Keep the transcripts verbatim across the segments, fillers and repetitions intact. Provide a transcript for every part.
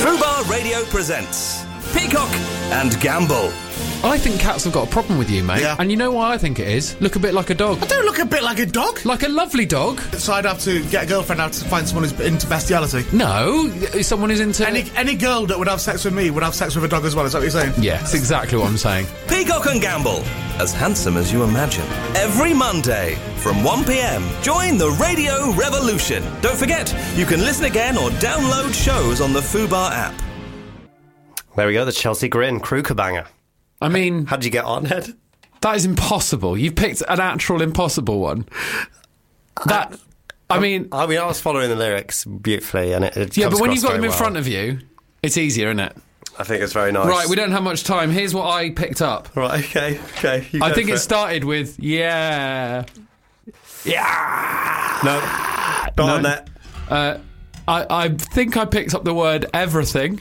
Fubar Radio presents Peacock and Gamble. I think cats have got a problem with you, mate. Yeah. And you know why I think it is? Look a bit like a dog. I don't look a bit like a dog. Like a lovely dog. So I'd have to get a girlfriend out to find someone who's into bestiality. No, someone who's into... Any any girl that would have sex with me would have sex with a dog as well, is that what you're saying? Yeah, that's exactly what I'm saying. Peacock and Gamble, as handsome as you imagine. Every Monday from one p.m, join the radio revolution. Don't forget, you can listen again or download shows on the Fubar app. There we go, the Chelsea Grin, Krugerbanger. I mean... How did you get on, Ed? That is impossible. You've picked an actual impossible one. That... I, I mean... I mean, I was following the lyrics beautifully, and it, it Yeah, comes but when across you've got very them in well. front of you, it's easier, isn't it? I think it's very nice. Right, we don't have much time. Here's what I picked up. Right, okay, okay. You I go think for it started with, yeah... Yeah... No, not No. on that. Uh, I, I think I picked up the word everything.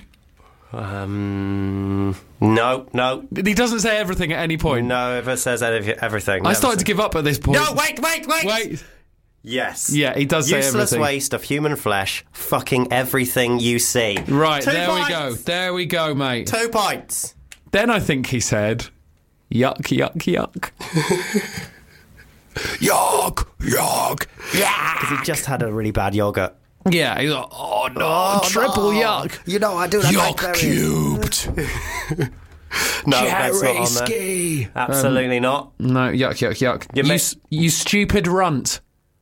Um, no, no, He doesn't say everything at any point. no. If it says any- everything, I never started to says- give up at this point. No, wait, wait, wait. Wait. Yes. Yeah, he does say Useless everything. waste of human flesh, fucking everything you see. Right, Two there points. we go. There we go, mate. Two points. Then I think he said, yuck, yuck, yuck. Yuck, yuck, yuck. Because he just had a really bad yogurt. Yeah, he's like, oh no, triple yuck. You know, I do that. Yuck cubed. No, that's not Cherry on there. ski. Absolutely not. No, yuck, yuck, yuck. You You, may- s- you stupid runt.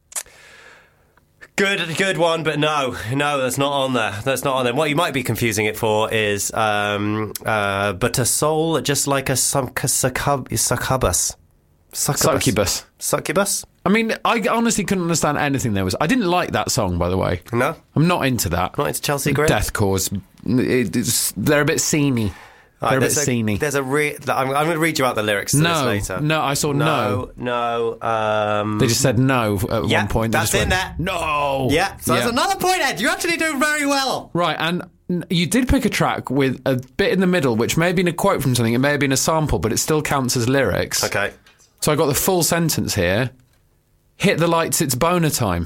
Good, good one, but no, no, that's not on there. That's not on there. What you might be confusing it for is, um, uh, but a soul just like a suc- succub- succubus. Succubus. Succubus. Succubus? I mean, I honestly couldn't understand anything there was. I didn't like that song, by the way. No, I'm not into that. not into Chelsea Grin. Death Cause. It- it's- they're a bit sceney. Right, They're a bit there's sceney. There's a re- I'm, I'm going to read you out the lyrics to No, this later. no, I saw no. No, no. Um, They just said no at yeah, one point. They that's just in went, there. No. Yeah, so that's another point, Ed. You're actually doing very well. Right, and n- you did pick a track with a bit in the middle, which may have been a quote from something. It may have been a sample, but it still counts as lyrics. Okay. So I got the full sentence here. Hit the lights, it's boner time.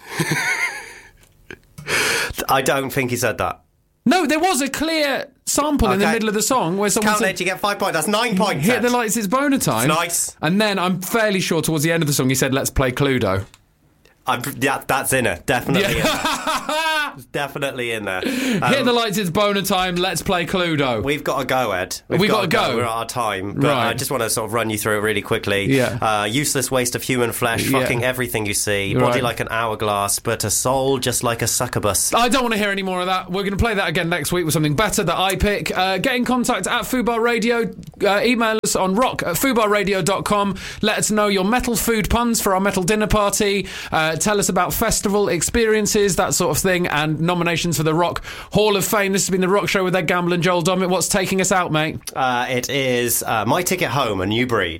I don't think he said that. No, there was a clear sample in the Okay. middle of the song where someone Count said, Ed, you get five points. That's nine points. hit Ed. the lights, it's boner time. Nice. And then I'm fairly sure towards the end of the song he said, let's play Cluedo. I'm, yeah, that's in it. Definitely in there. Yeah. Definitely in there. Hit Um, the lights, it's boner time, let's play Cluedo. We've got to go, Ed. We've got to go. We're out of time. But Right. I just want to sort of run you through it really quickly. Yeah. Uh, useless waste of human flesh, Yeah. fucking everything you see. Body Right. like an hourglass, but a soul just like a succubus. I don't want to hear any more of that. We're going to play that again next week with something better that I pick. Uh, get in contact at Fubar Radio. Uh, email us on rock at fubar radio dot com. Let us know your metal food puns for our metal dinner party. Uh, tell us about festival experiences, that sort of thing, and nominations for the Rock Hall of Fame. This has been the Rock Show with Ed Gamble and Joel Dommett. What's taking us out, mate? Uh, it is uh, My Ticket Home, A New Breed.